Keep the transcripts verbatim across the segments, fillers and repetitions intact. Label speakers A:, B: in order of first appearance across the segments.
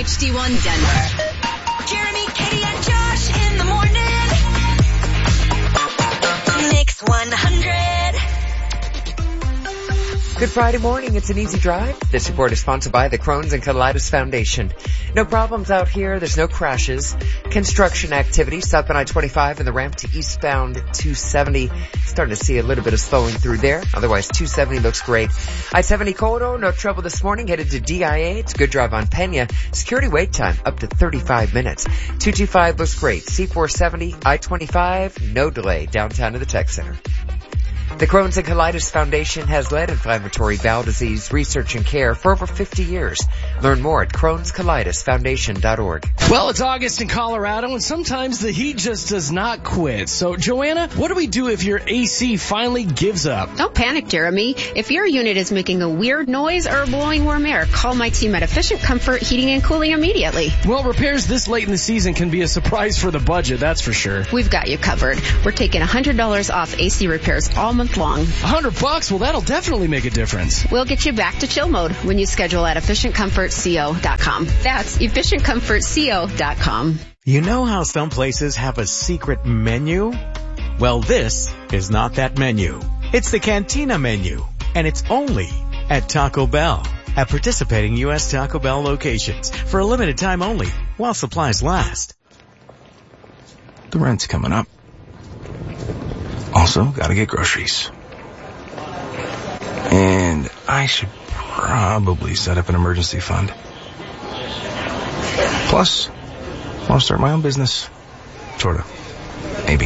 A: H D one Denver. Jeremy, Katie, and Josh in the morning. Mix one hundred.
B: Good Friday morning. It's an easy drive. This report is sponsored by the Crohn's and Colitis Foundation. No problems out here. There's no crashes. Construction activity south on I twenty-five and the ramp to eastbound two seventy. Starting to see a little bit of slowing through there. Otherwise, two seventy looks great. I seventy corridor, no trouble this morning. Headed to D I A. It's a good drive on Pena. Security wait time up to thirty-five minutes. two twenty-five looks great. C four seventy, I twenty-five, no delay downtown to the Tech Center. The Crohn's and Colitis Foundation has led inflammatory bowel disease research and care for over fifty years. Learn more at crohns colitis foundation dot org.
C: Well, it's August in Colorado, and sometimes the heat just does not quit. So, Joanna, what do we do if your A C finally gives up?
D: Don't panic, Jeremy. If your unit is making a weird noise or blowing warm air, call my team at Efficient Comfort Heating and Cooling immediately.
C: Well, repairs this late in the season can be a surprise for the budget, that's for sure.
D: We've got you covered. We're taking one hundred dollars off A C repairs all month long.
C: A hundred bucks? Well, that'll definitely make a difference.
D: We'll get you back to chill mode when you schedule at efficient comfort co dot com. That's efficient comfort co dot com.
E: You know how some places have a secret menu? Well, this is not that menu. It's the Cantina menu, and it's only at Taco Bell. At participating U S Taco Bell locations for a limited time only while supplies last.
F: The rent's coming up. Also, gotta get groceries. And I should probably set up an emergency fund. Plus, I want to start my own business. Sort of. Maybe.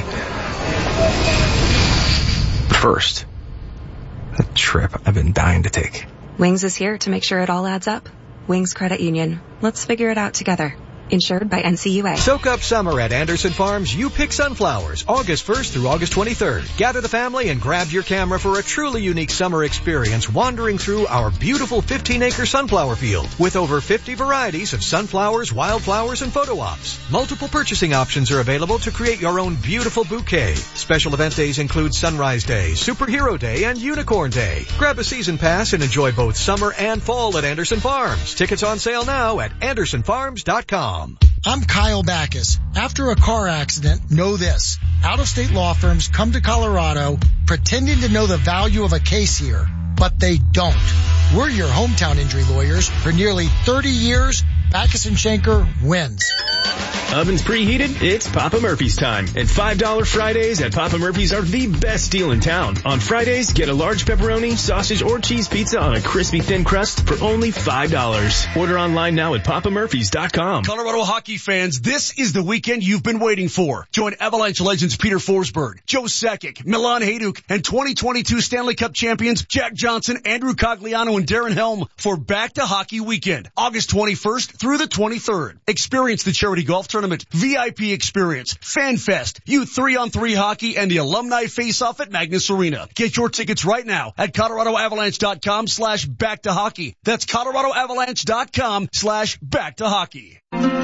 F: But first, a trip I've been dying to take.
G: Wings is here to make sure it all adds up. Wings Credit Union. Let's figure it out together. Insured by N C U A.
H: Soak up summer at Anderson Farms. You pick sunflowers, August first through August twenty-third. Gather the family and grab your camera for a truly unique summer experience wandering through our beautiful fifteen-acre sunflower field with over fifty varieties of sunflowers, wildflowers, and photo ops. Multiple purchasing options are available to create your own beautiful bouquet. Special event days include Sunrise Day, Superhero Day, and Unicorn Day. Grab a season pass and enjoy both summer and fall at Anderson Farms. Tickets on sale now at anderson farms dot com.
I: I'm Kyle Backus. After a car accident, know this. Out-of-state law firms come to Colorado pretending to know the value of a case here, but they don't. We're your hometown injury lawyers. For nearly thirty years, Backus and Schenker wins.
J: Ovens preheated? It's Papa Murphy's time. And five dollar Fridays at Papa Murphy's are the best deal in town. On Fridays, get a large pepperoni, sausage, or cheese pizza on a crispy thin crust for only five dollars. Order online now at papa murphys dot com.
K: Colorado hockey fans, this is the weekend you've been waiting for. Join Avalanche legends Peter Forsberg, Joe Sakic, Milan Hajduk, and twenty twenty-two Stanley Cup champions Jack Johnson, Andrew Cogliano, and Darren Helm for Back to Hockey Weekend, August twenty-first through the twenty-third. Experience the charity golf tournament, V I P experience, Fan Fest, youth three on three hockey, and the alumni face-off at Magnus Arena. Get your tickets right now at colorado avalanche dot com slash back to hockey. That's colorado avalanche dot com slash back to hockey.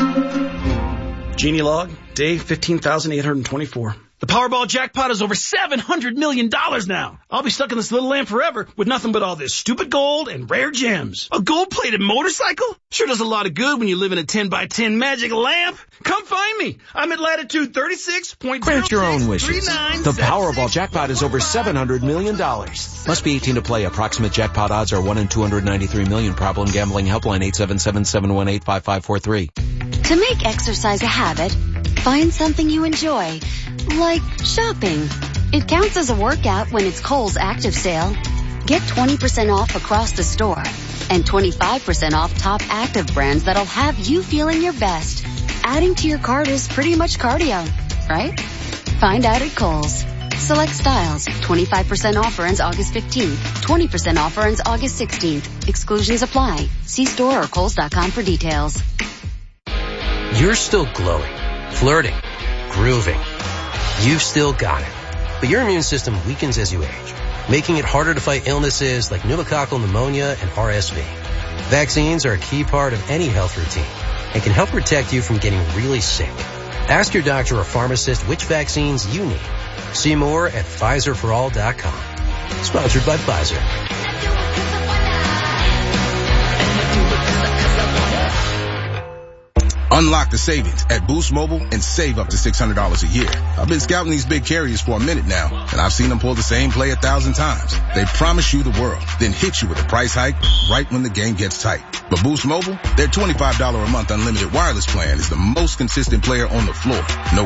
L: Genie log, day fifteen thousand eight hundred twenty-four. The Powerball jackpot is over seven hundred million dollars now. I'll be stuck in this little lamp forever with nothing but all this stupid gold and rare gems. A gold-plated motorcycle? Sure does a lot of good when you live in a ten by ten magic lamp. Come find me. I'm at latitude thirty-six point zero six.
M: Grant your own wishes. The Powerball jackpot is over seven hundred million dollars. Must be eighteen to play. Approximate jackpot odds are one in two hundred ninety-three million. Problem gambling helpline eight seven seven, seven one eight, five five four three.
N: To make exercise a habit, find something you enjoy, like shopping. It counts as a workout when it's Kohl's Active Sale. Get twenty percent off across the store and twenty-five percent off top active brands that'll have you feeling your best. Adding to your cart is pretty much cardio, right? Find out at Kohl's. Select styles. twenty-five percent offer ends August fifteenth. twenty percent offer ends August sixteenth. Exclusions apply. See store or kohls dot com for details.
O: You're still glowing, flirting, grooving. You've still got it. But your immune system weakens as you age, making it harder to fight illnesses like pneumococcal pneumonia and R S V. Vaccines are a key part of any health routine and can help protect you from getting really sick. Ask your doctor or pharmacist which vaccines you need. See more at Pfizer for all dot com. Sponsored by Pfizer.
P: Unlock the savings at Boost Mobile and save up to six hundred dollars a year. I've been scouting these big carriers for a minute now, and I've seen them pull the same play a thousand times. They promise you the world, then hit you with a price hike right when the game gets tight. But Boost Mobile, their twenty-five dollars a month unlimited wireless plan is the most consistent player on the floor. No